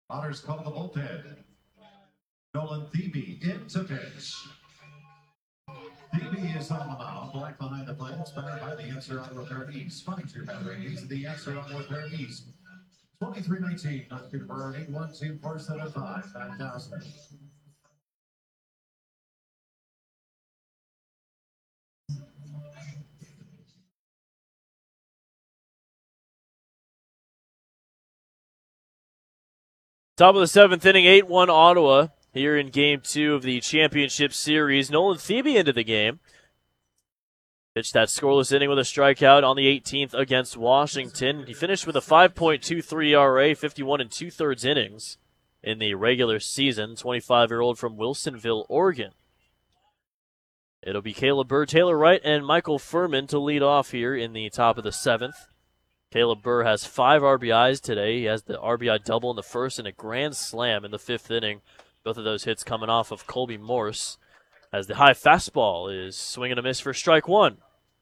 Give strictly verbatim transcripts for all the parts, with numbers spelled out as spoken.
Otters call the bullpen. Nolan Thebe into pitch. Thebe is on the mound, black behind the plate, inspired by the answer on Repair East. Furniture Batteries, the answer on Repair East. twenty-three nineteen, not converting, one, two, four, seven, five, nine thousand. Top of the seventh inning, eight one Ottawa here in game two of the championship series. Nolan Thebe into the game. Pitched that scoreless inning with a strikeout on the eighteenth against Washington. He finished with a five point two three E R A, fifty-one and two-thirds innings in the regular season. twenty-five-year-old from Wilsonville, Oregon. It'll be Caleb Burr, Taylor Wright, and Michael Furman to lead off here in the top of the seventh. Caleb Burr has five R B Is today. He has the R B I double in the first and a grand slam in the fifth inning. Both of those hits coming off of Colby Morse, as the high fastball is swinging a miss for strike one.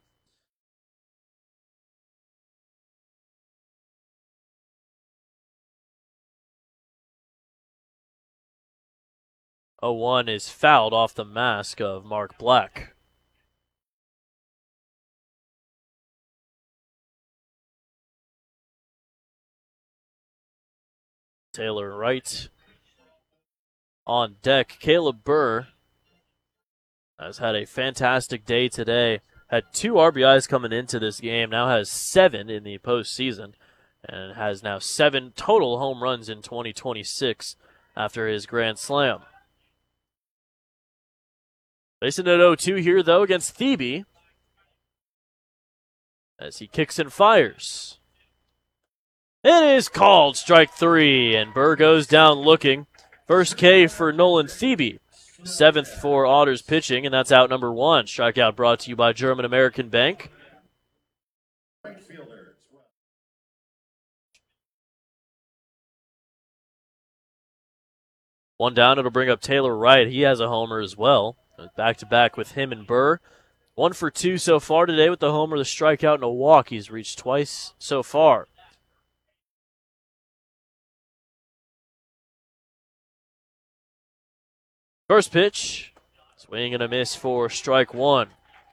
oh one is fouled off the mask of Mark Black. Taylor Wright on deck. Caleb Burr has had a fantastic day today. Had two R B Is coming into this game. Now has seven in the postseason. And has now seven total home runs in twenty twenty-six after his grand slam. Facing at oh two here, though, against Thebe, as he kicks and fires. It is called strike three, and Burr goes down looking. First K for Nolan Thebe. Seventh for Otters pitching, and that's out number one. Strikeout brought to you by German American Bank. One down, it'll bring up Taylor Wright. He has a homer as well. Back-to-back with him and Burr. One for two so far today with the homer, the strikeout, and a walk. He's reached twice so far. First pitch, swing and a miss for strike one.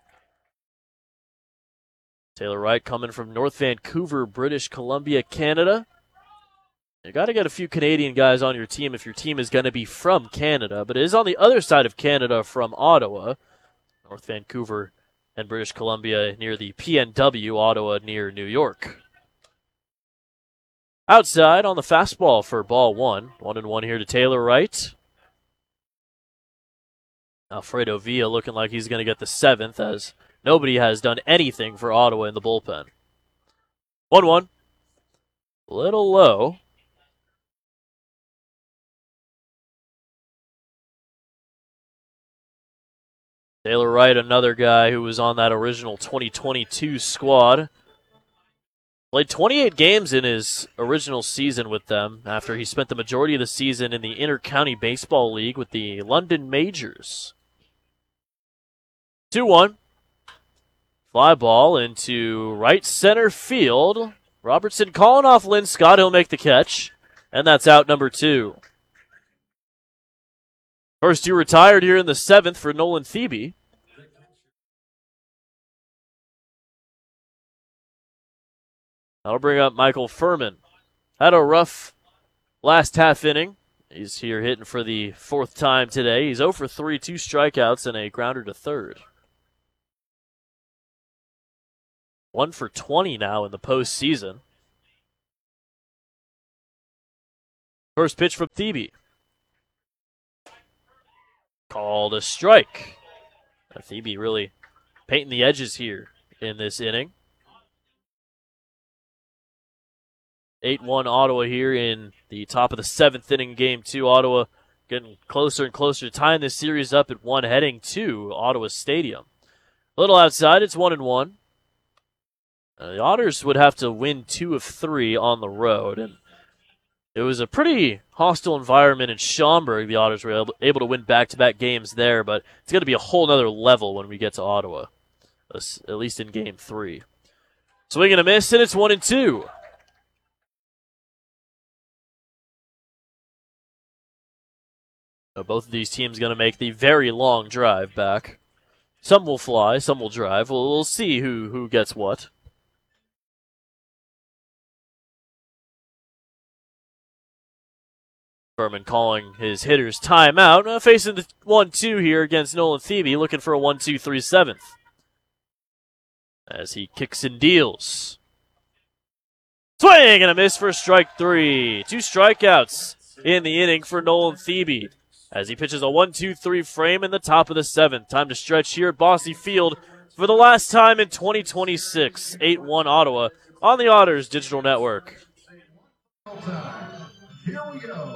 Taylor Wright coming from North Vancouver, British Columbia, Canada. You got to get a few Canadian guys on your team if your team is going to be from Canada, but it is on the other side of Canada from Ottawa. North Vancouver and British Columbia near the P N W, Ottawa near New York. Outside on the fastball for ball one. One and one here to Taylor Wright. Alfredo Villa looking like he's going to get the seventh, as nobody has done anything for Ottawa in the bullpen. one one. A little low. Taylor Wright, another guy who was on that original twenty twenty-two squad. Played twenty-eight games in his original season with them after he spent the majority of the season in the Inter-County Baseball League with the London Majors. two one. Fly ball into right center field. Robertson calling off Lynn Scott. He'll make the catch. And that's out number two. First two retired here in the seventh for Nolan Thebe. That'll bring up Michael Furman. Had a rough last half inning. He's here hitting for the fourth time today. He's oh for three, two strikeouts, and a grounder to third. one for twenty now in the postseason. First pitch from Thebe. Called a strike. Thebe really painting the edges here in this inning. eight one Ottawa here in the top of the seventh inning, game two. Ottawa getting closer and closer, tying this series up at one, heading to Ottawa Stadium. A little outside, it's one and one. Uh, the Otters would have to win two of three on the road, and it was a pretty hostile environment in Schaumburg. The Otters were able, able to win back-to-back games there, but it's going to be a whole other level when we get to Ottawa, at least in game three. Swing and a miss, and it's one and two. So both of these teams going to make the very long drive back. Some will fly, some will drive. We'll, we'll see who, who gets what. Furman calling his hitters timeout. Uh, facing the one two here against Nolan Thebe, looking for a one two three seventh. As he kicks and deals. Swing and a miss for strike three. Two strikeouts in the inning for Nolan Thebe as he pitches a one two three frame in the top of the seventh. Time to stretch here at Bosse Field for the last time in twenty twenty-six. eight one Ottawa on the Otters Digital Network. Here we go.